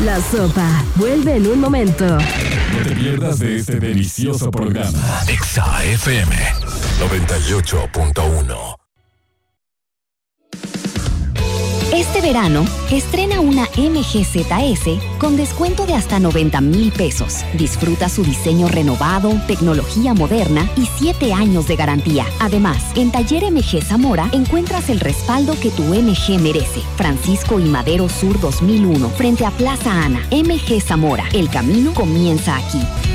La Sopa vuelve en un momento. No te pierdas de este delicioso programa. Exa FM 98.1. Este verano, estrena una MG ZS con descuento de hasta 90,000 pesos. Disfruta su diseño renovado, tecnología moderna y 7 años de garantía. Además, en Taller MG Zamora encuentras el respaldo que tu MG merece. Francisco y Madero Sur 2001, frente a Plaza Ana. MG Zamora, el camino comienza aquí.